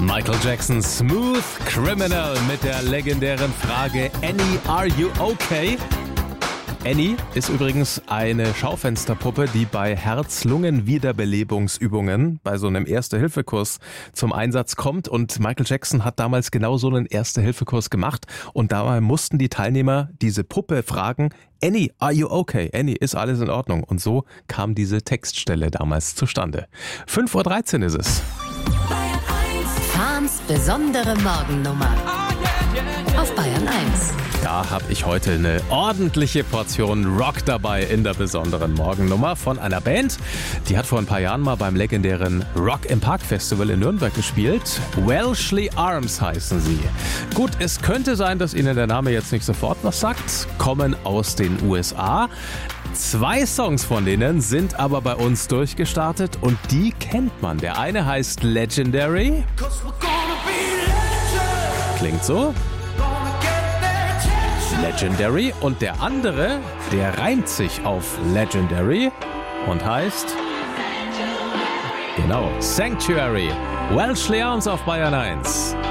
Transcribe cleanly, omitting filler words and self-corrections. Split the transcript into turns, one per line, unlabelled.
Michael Jackson, Smooth Criminal mit der legendären Frage Annie, are you okay? Annie ist übrigens eine Schaufensterpuppe, die bei Herz-Lungen-Wiederbelebungsübungen bei so einem Erste-Hilfe-Kurs zum Einsatz kommt. Und Michael Jackson hat damals genau so einen Erste-Hilfe-Kurs gemacht. Und dabei mussten die Teilnehmer diese Puppe fragen, Annie, are you okay? Annie, ist alles in Ordnung? Und so kam diese Textstelle damals zustande. 5:13 Uhr ist es.
Fahns besondere Morgennummer auf Bayern 1.
Da habe ich heute eine ordentliche Portion Rock dabei in der besonderen Morgennummer von einer Band. Die hat vor ein paar Jahren mal beim legendären Rock im Park Festival in Nürnberg gespielt. Welshly Arms heißen sie. Gut, es könnte sein, dass Ihnen der Name jetzt nicht sofort was sagt. Kommen aus den USA. 2 Songs von denen sind aber bei uns durchgestartet und die kennt man. Der eine heißt Legendary. Klingt so. Legendary. Und der andere, der reimt sich auf Legendary und heißt genau Sanctuary. Welshly Arms auf Bayern 1.